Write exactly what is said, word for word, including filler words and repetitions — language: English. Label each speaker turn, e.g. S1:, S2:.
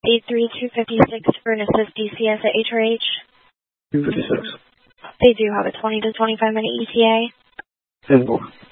S1: eight three two five six for an assist D C S at H R H.
S2: two fifty-six.
S1: They do have a twenty to twenty-five minute E T A.
S2: ten four.